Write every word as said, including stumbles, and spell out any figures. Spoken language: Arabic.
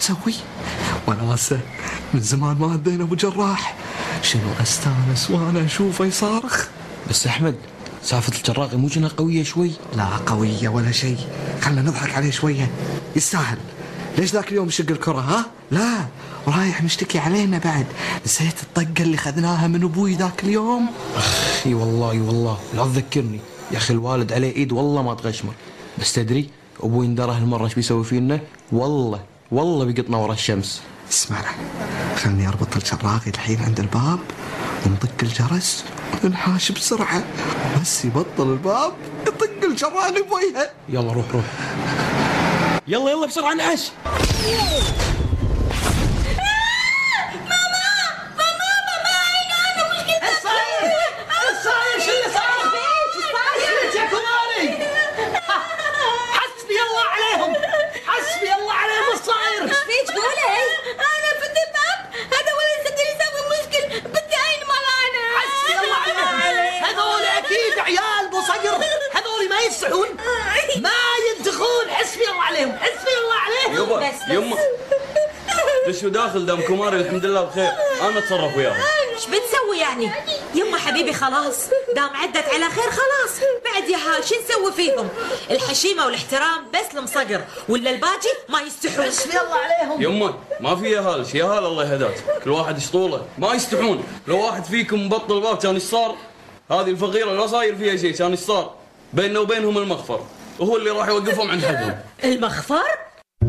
تسوي؟ وناسة من زمان ما هدينا ابو جراح، شنو استانس وانا اشوفه يصارخ. بس احمد سالفة الجراقي مو جنها قوية شوي؟ لا قوية ولا شيء، خلنا نضحك عليه شوية، يستاهل. ليش ذاك اليوم يشق الكرة ها؟ لا ورايح مشتكي علينا بعد. نسيت الطقة اللي خذناها من ابوي ذاك اليوم؟ اخ اي والله اي والله لا تذكرني يا اخي، الوالد عليه ايد والله ما تغشمر. بس تدري ابوي اندره هالمرة ايش بيسوي فينا؟ والله والله بيقطنا ورا الشمس. اسمع خلني اربط الجراقي الحين عند الباب ونطق الجرس وننحاش بسرعة، بس يبطل الباب يطق الجران بوجهه. يلا روح روح يلا يلا بسرعة نعش. ما ينتخون. حسبي الله عليهم حسبي الله عليهم. يبا يما دشوا داخل دام كماري الحمد لله بخير، انا اتصرف وياهم. ايش بتسوي يعني؟ يما حبيبي خلاص دام عدت على خير خلاص، بعد يا هال شو نسوي فيهم؟ الحشيمه والاحترام بس لمصقر، ولا الباجي ما يستحون. حسبي الله عليهم. يما ما في يا هال، يا هال الله يهداك، كل واحد شطوله ما يستحون. لو واحد فيكم مبطل الباب كان ايش صار؟ هذه الفقيره لا صاير فيها شيء، كان ايش صار؟ بيننا وبينهم المغفر، وهو اللي راح يوقفهم عند حدهم. المغفر؟